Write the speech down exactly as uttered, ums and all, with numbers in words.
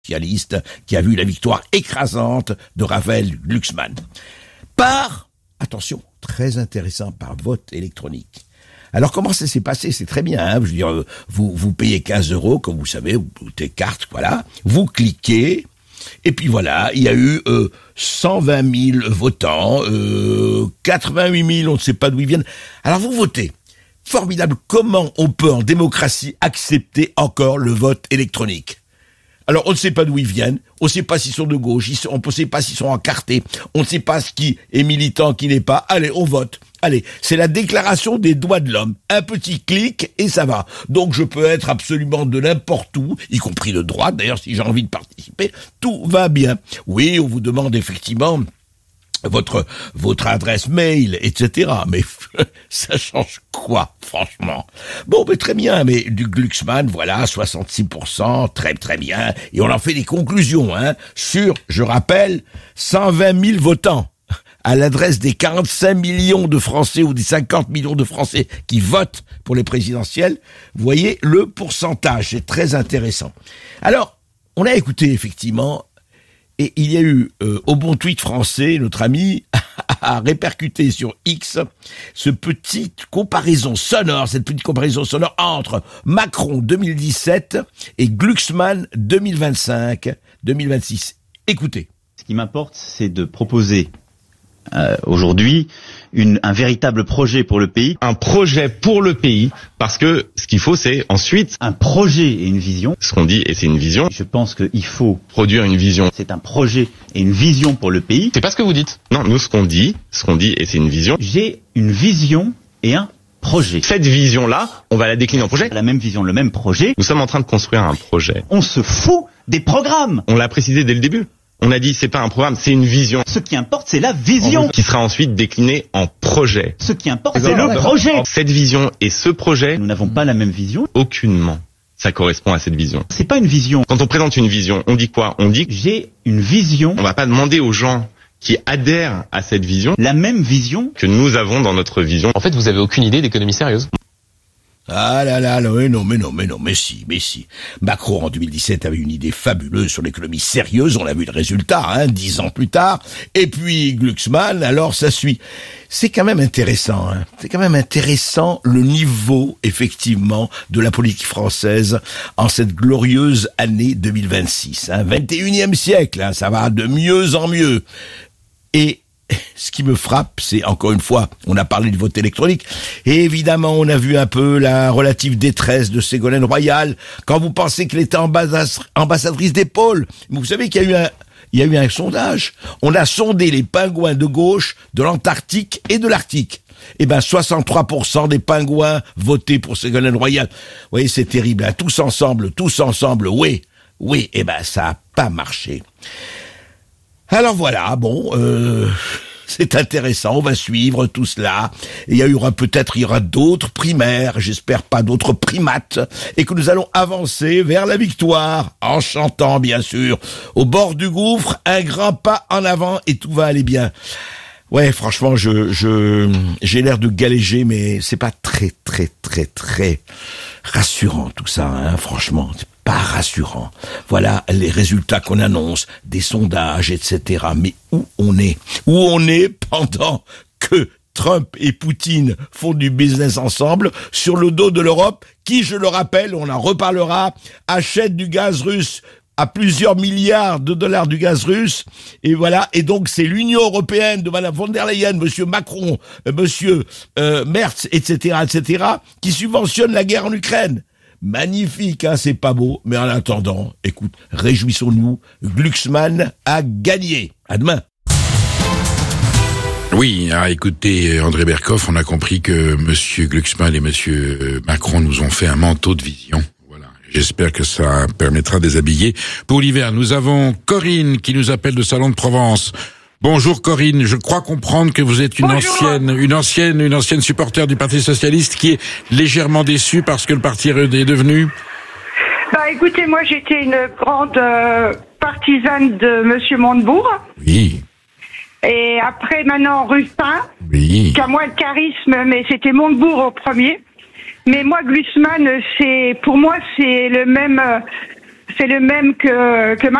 socialiste qui a vu la victoire écrasante de Raphaël Glucksmann. Par, attention, très intéressant, par vote électronique. Alors comment ça s'est passé? C'est très bien, hein, je veux dire, vous vous payez quinze euros, comme vous savez, vous mettez carte, voilà, vous cliquez, et puis voilà, il y a eu euh, cent vingt mille votants, euh, quatre-vingt-huit mille, on ne sait pas d'où ils viennent. Alors vous votez. Formidable, comment on peut en démocratie accepter encore le vote électronique? Alors, on ne sait pas d'où ils viennent, on ne sait pas s'ils sont de gauche, ils sont, on ne sait pas s'ils sont encartés, on ne sait pas ce qui est militant, qui n'est pas. Allez, on vote. Allez, c'est la déclaration des droits de l'homme. Un petit clic et ça va. Donc, je peux être absolument de n'importe où, y compris de droite, d'ailleurs, si j'ai envie de participer, tout va bien. Oui, on vous demande effectivement votre votre adresse mail, et cetera. Mais ça change quoi, franchement? Bon, mais très bien, mais du Glucksmann, voilà, soixante-six pour cent, très très bien. Et on en fait des conclusions, hein, sur, je rappelle, cent vingt mille votants, à l'adresse des quarante-cinq millions de Français ou des cinquante millions de Français qui votent pour les présidentielles. Vous voyez le pourcentage, c'est très intéressant. Alors, on a écouté effectivement. Et il y a eu, euh, au bon tweet français, notre ami a répercuté sur X ce petite comparaison sonore, cette petite comparaison sonore entre Macron deux mille dix-sept et Glucksmann deux mille vingt-cinq, deux mille vingt-six. Écoutez. Ce qui m'importe, c'est de proposer euh, aujourd'hui une, un véritable projet pour le pays. Un projet pour le pays, parce que ce qu'il faut, c'est ensuite un projet et une vision. Ce qu'on dit, et c'est une vision. Je pense qu'il faut produire une vision. C'est un projet et une vision pour le pays. C'est pas ce que vous dites. Non, nous, ce qu'on dit, ce qu'on dit, et c'est une vision. J'ai une vision et un projet. Cette vision-là, on va la décliner en projet. La même vision, le même projet. Nous sommes en train de construire un projet. On se fout des programmes. On l'a précisé dès le début. On a dit, c'est pas un programme, c'est une vision. Ce qui importe, c'est la vision. Qui sera ensuite déclinée en projet. Ce qui importe, c'est le projet. Cette vision et ce projet. Nous n'avons pas la même vision. Aucunement. Ça correspond à cette vision. C'est pas une vision. Quand on présente une vision, on dit quoi? On dit que j'ai une vision. On va pas demander aux gens qui adhèrent à cette vision. La même vision. Que nous avons dans notre vision. En fait, vous avez aucune idée d'économie sérieuse. Ah là là, non, mais non, mais non, mais non, mais si, mais si. Macron, en deux mille dix-sept, avait une idée fabuleuse sur l'économie sérieuse, on a vu le résultat, hein, dix ans plus tard. Et puis, Glucksmann, alors ça suit. C'est quand même intéressant, hein. C'est quand même intéressant le niveau, effectivement, de la politique française en cette glorieuse année deux mille vingt-six, hein. vingt et unième siècle, hein, ça va de mieux en mieux. Et ce qui me frappe, c'est encore une fois, on a parlé du vote électronique, et évidemment, on a vu un peu la relative détresse de Ségolène Royal, quand vous pensez qu'elle était ambassadrice des pôles. Vous savez qu'il y a eu un, il y a eu un sondage. On a sondé les pingouins de gauche de l'Antarctique et de l'Arctique. Eh ben, soixante-trois pour cent des pingouins votaient pour Ségolène Royal. Vous voyez, c'est terrible, hein. Tous ensemble, tous ensemble, oui, oui, eh ben, ça a pas marché. Alors voilà, bon, euh, c'est intéressant, on va suivre tout cela. Et il y aura peut-être, il y aura d'autres primaires, j'espère pas d'autres primates, et que nous allons avancer vers la victoire, en chantant bien sûr, au bord du gouffre, un grand pas en avant et tout va aller bien. Ouais, franchement, je, je, j'ai l'air de galéger, mais c'est pas très, très, très, très rassurant tout ça, hein, franchement. C'est pas rassurant. Voilà les résultats qu'on annonce, des sondages, et cetera. Mais où on est? Où on est pendant que Trump et Poutine font du business ensemble sur le dos de l'Europe, qui, je le rappelle, on en reparlera, achète du gaz russe à plusieurs milliards de dollars du gaz russe, et voilà, et donc c'est l'Union européenne de Madame von der Leyen, Monsieur Macron, euh, Monsieur euh, Merz, et cetera, et cetera, qui subventionne la guerre en Ukraine. Magnifique, hein, c'est pas beau, mais en attendant, écoute, réjouissons-nous, Glucksmann a gagné. À demain. Oui, à écouter André Berkoff, on a compris que Monsieur Glucksmann et Monsieur Macron nous ont fait un manteau de vision. J'espère que ça permettra de déshabiller. Pour l'hiver, nous avons Corinne qui nous appelle de Salon de Provence. Bonjour Corinne, je crois comprendre que vous êtes une Bonjour. ancienne, une ancienne, une ancienne supporter du Parti Socialiste qui est légèrement déçue parce que le parti est devenu. Bah écoutez, moi j'étais une grande euh, partisane de Monsieur Montebourg. Oui. Et après maintenant Ruffin. Oui. Qui a moins de charisme, mais c'était Montebourg au premier. Mais moi, Glucksmann, c'est, pour moi, c'est le même, c'est le même que, que